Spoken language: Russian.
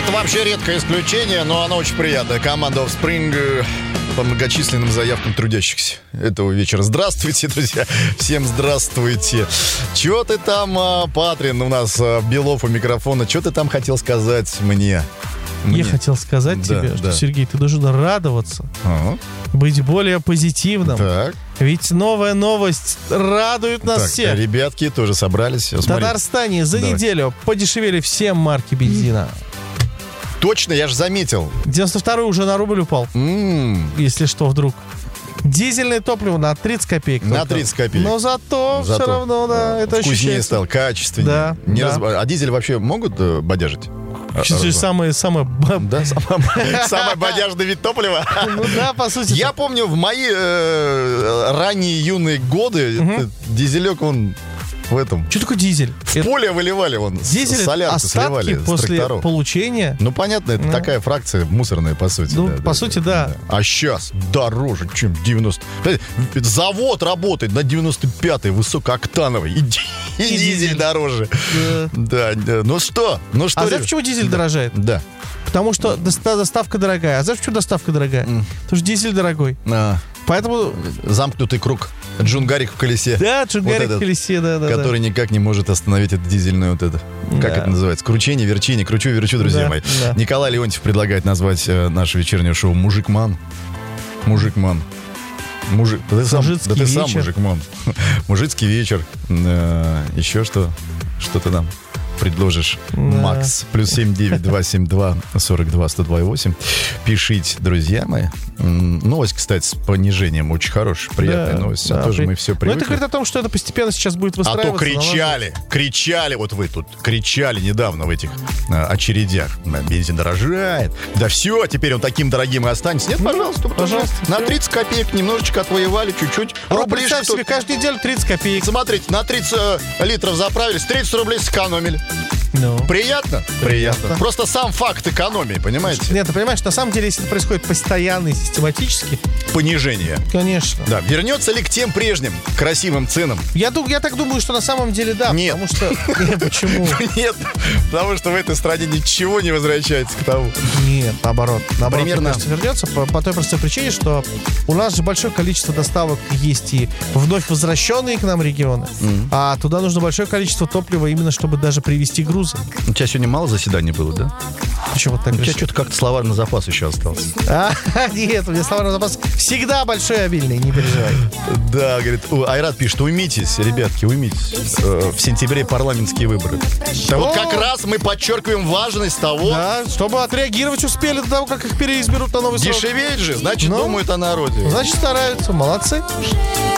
Это вообще редкое исключение, но оно очень приятное. Команда Offspring по многочисленным заявкам трудящихся этого вечера. Здравствуйте, друзья. Всем здравствуйте. Чего ты там, Патрин, у нас Белов у микрофона, что ты там хотел сказать мне? Я хотел сказать тебе, что, Сергей, ты должен радоваться, быть более позитивным. Так. Ведь новая новость радует нас всех. Ребятки тоже собрались. В Татарстане за неделю подешевели все марки бензина. Точно, я же заметил. 92-й уже на рубль упал. Если что, вдруг. Дизельное топливо на 30 копеек. На 30 копеек. Но зато все равно, да, это вкуснее ощущается. стал, качественнее. Да. А дизель вообще могут бодяжить? Самое бодяжный вид топлива. Ну да, по сути. Я помню, в мои ранние юные годы дизелек, он в этом... Что такое дизель? В поле выливали, дизель, солярку сливали после с тракторов. получения. Ну, понятно, это такая фракция мусорная, по сути. Ну, по сути, да. А сейчас дороже, чем 90... Завод работает на 95-й высокооктановый. И дизель дороже. Да. Ну что? А знаешь, почему дизель дорожает? Да. Потому что доставка дорогая. А знаешь, почему доставка дорогая? Потому что дизель дорогой. Поэтому... Замкнутый круг. Джунгарик в колесе. Да, Джунгарик в колесе, да. Который никак не может остановить это дизельное вот это. Как это называется? Кручение, верчение, кручу-верчу, друзья мои. Да. Николай Леонтьев предлагает назвать наше вечернее шоу «Мужик-ман». Мужик-ман. Да ты сам мужик-ман. Мужицкий вечер. Еще что? Что ты нам предложишь? Макс. +7 9272 42 102 Пишите, друзья мои. Новость, кстати, с понижением. Очень хорошая, приятная новость. Тоже мы все привыкли. Но это говорит о том, что это постепенно сейчас будет выстраиваться. А то кричали, вот вы тут кричали недавно в этих очередях. Бензин дорожает. Да все, теперь он таким дорогим и останется. Нет, пожалуйста. На 30 копеек немножечко отвоевали, чуть-чуть. Рубли, представь себе, каждую неделю 30 копеек. Смотрите, на 30 литров заправились, 30 рублей сэкономили. Приятно? Приятно. Просто сам факт экономии, понимаете? Нет, ты понимаешь, на самом деле, если это происходит постоянно и систематически... Понижение. Конечно. Да. Вернется ли к тем прежним красивым ценам? Я так думаю, что на самом деле да. Нет. Потому что... Почему? Нет, потому что в этой стране ничего не возвращается к тому. Нет, наоборот. Примерно... мне кажется, вернется по той простой причине, что у нас же большое количество доставок есть и вновь возвращенные к нам регионы, а туда нужно большое количество топлива именно, чтобы даже привезти грузы. У тебя сегодня мало заседаний было, да? Почему так? У тебя что-то как-то словарный запас еще остался. Нет, у меня словарный запас всегда большой и обильный, не переживай. Да, говорит, Айрат пишет, уймитесь, ребятки, уймитесь. В сентябре парламентские выборы. Да вот как раз мы подчеркиваем важность того... Да, чтобы отреагировать успели до того, как их переизберут на новый срок. Дешевеет же, значит, думают о народе. Значит, стараются, молодцы.